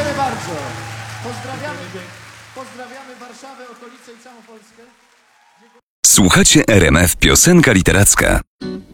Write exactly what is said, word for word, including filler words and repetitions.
Dziękujemy bardzo. Pozdrawiamy, pozdrawiamy Warszawę, okolice i całą Polskę. Słuchacie R M F Piosenka Literacka.